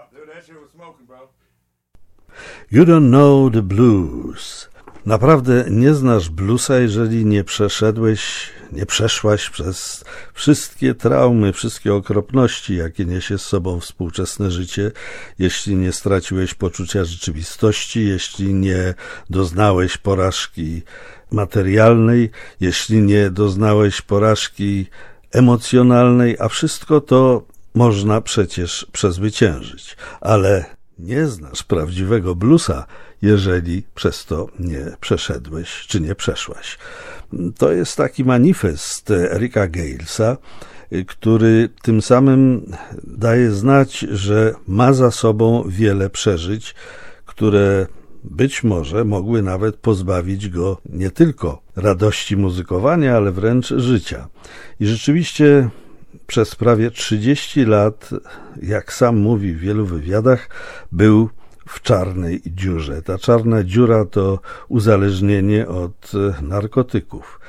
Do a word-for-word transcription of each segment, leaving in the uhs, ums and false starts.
You don't know the blues. Naprawdę nie znasz bluesa, jeżeli nie przeszedłeś, nie przeszłaś przez wszystkie traumy, wszystkie okropności, jakie niesie z sobą współczesne życie, jeśli nie straciłeś poczucia rzeczywistości, jeśli nie doznałeś porażki materialnej, jeśli nie doznałeś porażki emocjonalnej, a wszystko to można przecież przezwyciężyć. Ale nie znasz prawdziwego bluesa, jeżeli przez to nie przeszedłeś, czy nie przeszłaś. To jest taki manifest Erika Galesa, który tym samym daje znać, że ma za sobą wiele przeżyć, które być może mogły nawet pozbawić go nie tylko radości muzykowania, ale wręcz życia. I rzeczywiście przez prawie trzydzieści lat, jak sam mówi w wielu wywiadach, był w czarnej dziurze. Ta czarna dziura to uzależnienie od narkotyków.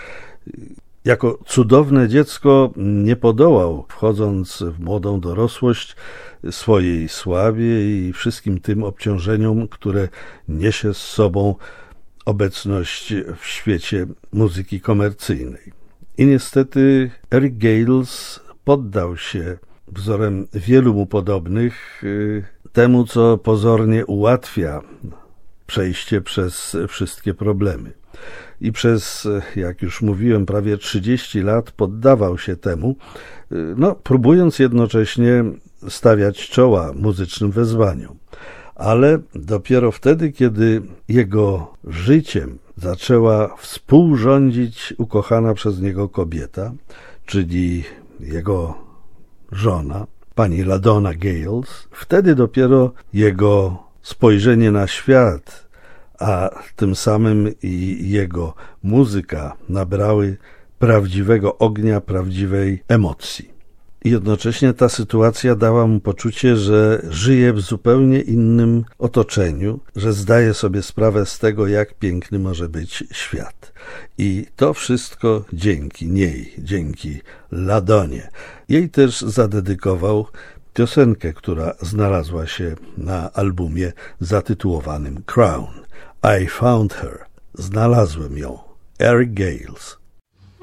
Jako cudowne dziecko nie podołał, wchodząc w młodą dorosłość, swojej sławie i wszystkim tym obciążeniom, które niesie z sobą obecność w świecie muzyki komercyjnej. I niestety Eric Gales poddał się wzorem wielu mu podobnych temu, co pozornie ułatwia przejście przez wszystkie problemy. I przez, jak już mówiłem, prawie trzydzieści lat poddawał się temu, no, próbując jednocześnie stawiać czoła muzycznym wezwaniom. Ale dopiero wtedy, kiedy jego życiem zaczęła współrządzić ukochana przez niego kobieta, czyli jego żona, pani LaDonna Gales, wtedy dopiero jego spojrzenie na świat, a tym samym i jego muzyka nabrały prawdziwego ognia, prawdziwej emocji. I jednocześnie ta sytuacja dała mu poczucie, że żyje w zupełnie innym otoczeniu, że zdaje sobie sprawę z tego, jak piękny może być świat. I to wszystko dzięki niej, dzięki LaDonnie. Jej też zadedykował piosenkę, która znalazła się na albumie zatytułowanym Crown. I found her. Znalazłem ją. Eric Gales.